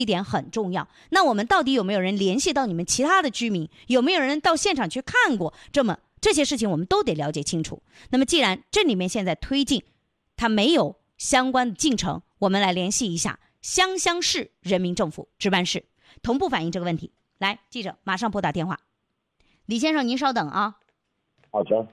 一点很重要。那我们到底有没有人联系到你们其他的居民？有没有人到现场去看过？这些事情我们都得了解清楚。那么既然镇里面现在推进，它没有相关的进程，我们来联系一下湘乡市人民政府值班室，同步反映这个问题。来，记者马上拨打电话。李先生，您稍等啊。 好的。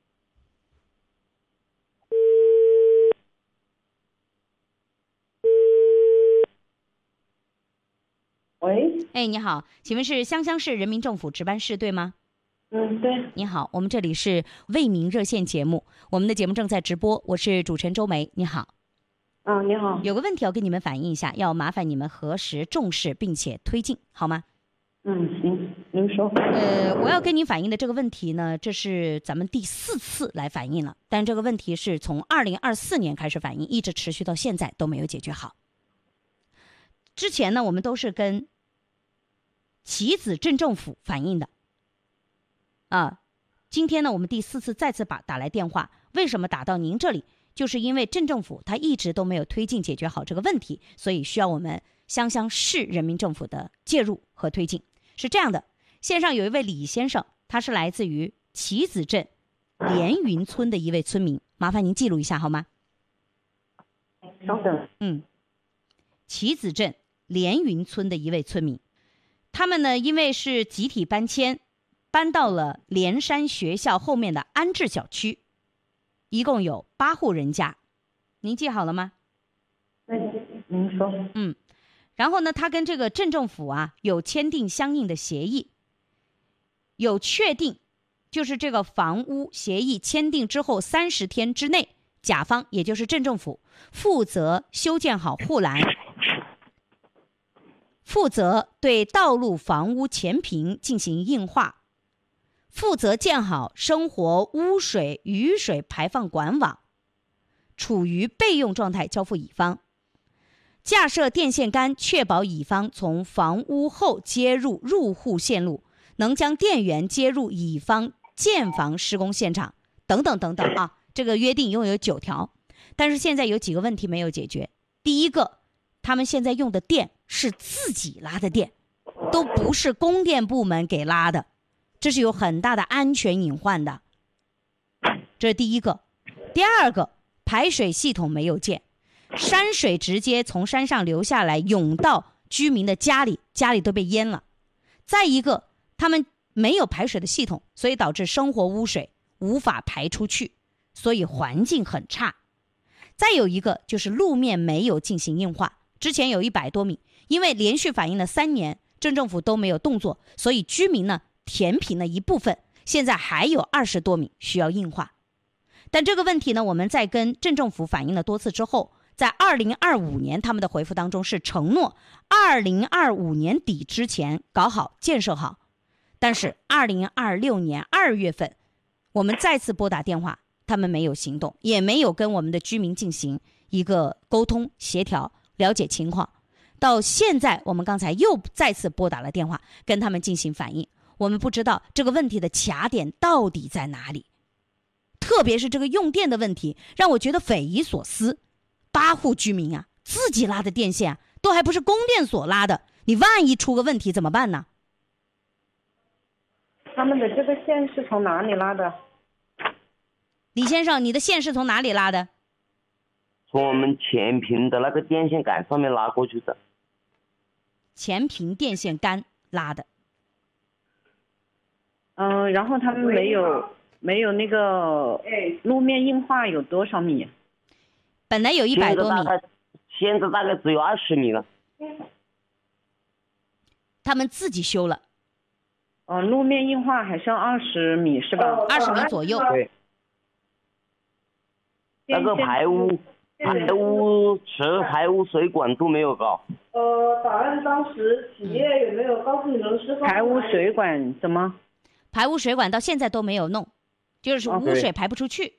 喂。 哎，你好，请问是湘乡市人民政府值班室对吗？ 对。 你好，我们这里是为民热线节目，我们的节目正在直播，我是主持人周梅。你好。 你好。 有个问题要跟你们反映一下，要麻烦你们核实重视并且推进，好吗？ 行，您说。 我要跟你反映的这个问题呢，这是咱们第4次来反映了，但这个问题是从2024年开始反映，一直持续到现在都没有解决好。之前呢，我们都是跟棋子镇政府反映的。今天呢，我们第4次再次打来电话，为什么打到您这里？就是因为镇政府他一直都没有推进解决好这个问题，所以需要我们湘乡市人民政府的介入和推进。是这样的，线上有一位李先生，他是来自于棋子镇连云村的一位村民，麻烦您记录一下好吗？ 稍等。 棋子镇连云村的一位村民，他们呢因为是集体搬迁，搬到了连山学校后面的安置小区，一共有8户人家，您记好了吗？ 您说。 然后呢，他跟这个镇政府有签订相应的协议，有确定，就是这个房屋协议签订之后30天之内，甲方也就是镇政府负责修建好护栏，负责对道路房屋前坪进行硬化，负责建好生活污水雨水排放管网，处于备用状态交付乙方，架设电线杆，确保乙方从房屋后接入入户线路，能将电源接入乙方建房施工现场，等等等等这个约定一共有9条，但是现在有几个问题没有解决。第一个，他们现在用的电是自己拉的电，都不是供电部门给拉的，这是有很大的安全隐患的。这是第一个。第二个，排水系统没有建，山水直接从山上流下来，涌到居民的家里，家里都被淹了。再一个，他们没有排水的系统，所以导致生活污水无法排出去，所以环境很差。再有一个就是路面没有进行硬化，之前有100多米，因为连续反映了3年，镇政府都没有动作，所以居民呢填平了一部分，现在还有20多米需要硬化。但这个问题呢，我们在跟镇政府反映了多次之后，在2025年他们的回复当中是承诺2025年底之前搞好建设好，但是2026年2月份我们再次拨打电话，他们没有行动，也没有跟我们的居民进行一个沟通协调了解情况。到现在我们刚才又再次拨打了电话跟他们进行反映，我们不知道这个问题的卡点到底在哪里，特别是这个用电的问题让我觉得匪夷所思。8户居民自己拉的电线都还不是供电所拉的，你万一出个问题怎么办呢？ 他们的这个线是从哪里拉的？ 李先生，你的线是从哪里拉的？ 从我们前坪的那个电线杆上面拉过去的。 前坪电线杆拉的。 然后他们没有那个路面硬化有多少米？ 本来有100多米， 现在大概只有20米了。 他们自己修了。 路面硬化还剩20米是吧 ？20米左右。 对。那个排污池、排污水管都没有搞。 答案当时企业有没有告诉你们是排污水管怎么？ 排污水管到现在都没有弄，就是污水排不出去。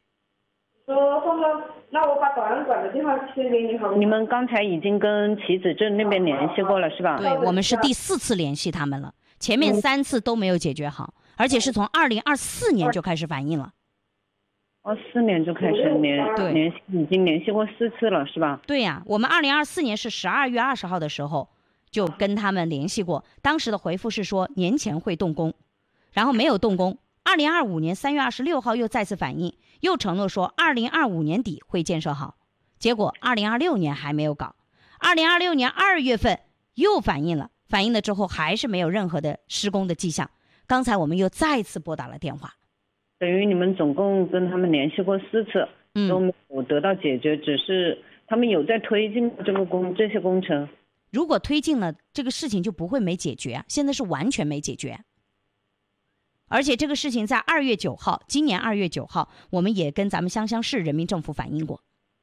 那我把保安管的电话先给你好吗？ 你们刚才已经跟棋子镇那边联系过了是吧？ 对，我们是第4次联系他们了，前面3次都没有解决好，而且是从2024年就开始反映了。 4年就开始联系，已经联系过4次了是吧？ 对呀，我们2024年是12月20号的时候就跟他们联系过，当时的回复是说年前会动工，然后没有动工。2025年3月26号又再次反映，又承诺说2025年底会建设好，结果2026年还没有搞。2026年2月份又反映了之后还是没有任何的施工的迹象。刚才我们又再次拨打了电话， 等于你们总共跟他们联系过4次，都没有得到解决，只是他们有在推进这些工程。 如果推进了，这个事情就不会没解决啊，现在是完全没解决。而且这个事情在2月9号，今年2月9号，我们也跟咱们湘乡市人民政府反映过。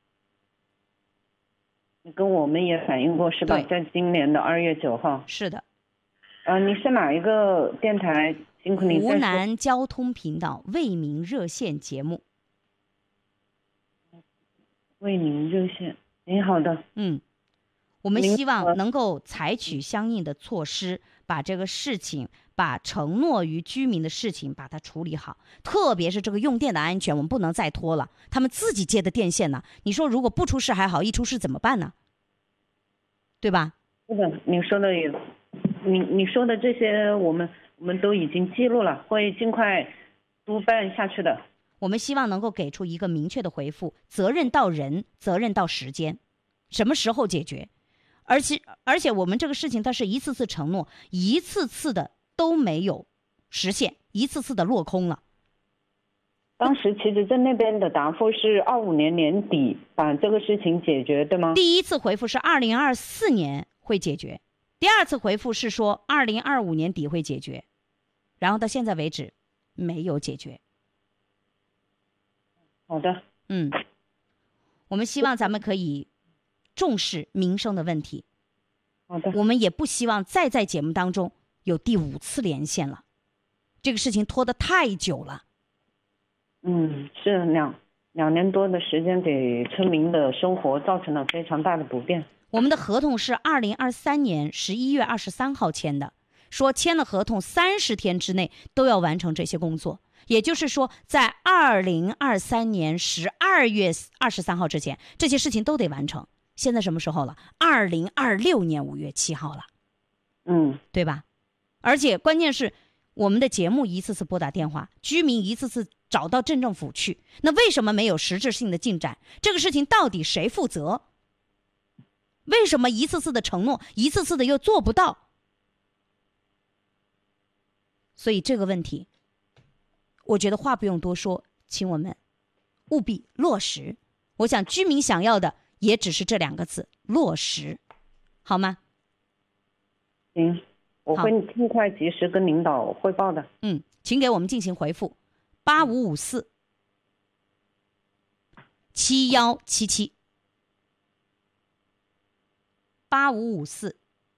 跟我们也反映过是吧？在今年的2月9号。 是的。 你是哪一个电台？辛苦你。 湖南交通频道为民热线节目。 为民热线，挺好的。 我们希望能够采取相应的措施，把这个事情，把承诺于居民的事情把它处理好，特别是这个用电的安全，我们不能再拖了。他们自己接的电线呢，你说如果不出事还好，一出事怎么办呢？对吧？ 是的，你说的这些我们都已经记录了，会尽快督办下去的。 我们希望能够给出一个明确的回复，责任到人，责任到时间，什么时候解决？而且我们这个事情它是一次次承诺，一次次的都没有实现，一次次的落空了。 当时齐执政那边的答复是25年年底把这个事情解决，对吗？ 第一次回复是2024年会解决，第二次回复是说2025年底会解决，然后到现在为止没有解决。 好的。 我们希望咱们可以重视民生的问题。 好的。 我们也不希望再在节目当中有第5次连线了，这个事情拖得太久了。 是两年多的时间，给村民的生活造成了非常大的不便。 我们的合同是2023年11月23号签的，说签了合同30天之内都要完成这些工作，也就是说在2023年12月23号之前这些事情都得完成。现在什么时候了？2026年5月7号了。对吧？而且关键是我们的节目一次次拨打电话，居民一次次找到镇政府去，那为什么没有实质性的进展？这个事情到底谁负责？为什么一次次的承诺，一次次的又做不到？所以这个问题，我觉得话不用多说，请我们务必落实。我想居民想要的也只是这2个字：落实，好吗？ 行，我会尽快及时跟领导汇报的。 请给我们进行回复：8554 7177 8554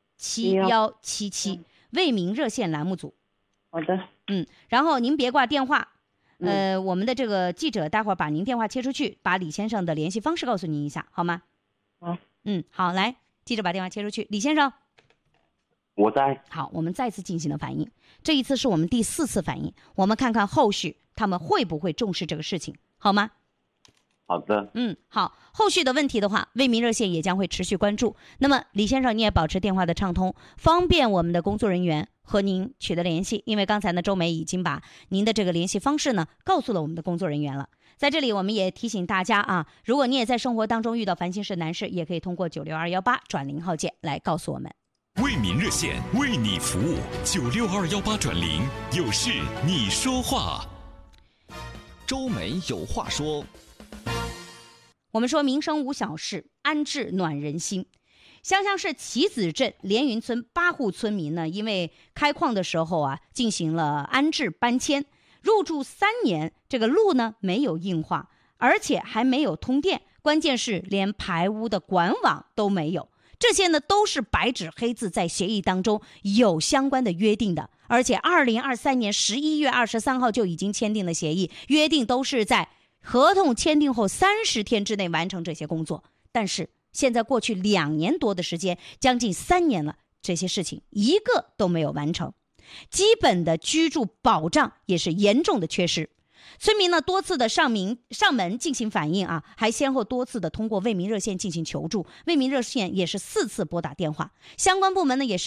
7177为民热线栏目组。 好的。 然后您别挂电话，我们的这个记者待会儿把您电话切出去，把李先生的联系方式告诉您一下，好吗？ 好。 好，来，记者把电话切出去。李先生， 我在。 好，我们再次进行了反应，这一次是我们第4次反应，我们看看后续他们会不会重视这个事情，好吗？ 好的。 好，后续的问题的话，为民热线也将会持续关注。那么李先生，你也保持电话的畅通，方便我们的工作人员和您取得联系。因为刚才呢，周梅已经把您的这个联系方式呢告诉了我们的工作人员了。在这里我们也提醒大家啊，如果你也在生活当中遇到烦心事难事，也可以通过96218转0号键来告诉我们。 为民热线为你服务，96218转0，有事你说话。周梅有话说。 我们说民生无小事，安置暖人心。湘乡市棋子镇连云村8户村民呢，因为开矿的时候啊，进行了安置搬迁，入住3年，这个路呢没有硬化，而且还没有通电，关键是连排污的管网都没有。这些呢都是白纸黑字在协议当中有相关的约定的，而且2023年11月23号就已经签订了协议，约定都是在合同签订后30天之内完成这些工作。但是现在过去2年多的时间，将近3年了，这些事情一个都没有完成，基本的居住保障也是严重的缺失。 村民呢多次的上门进行反映啊，还先后多次的通过为民热线进行求助，为民热线也是4次拨打电话，相关部门呢也是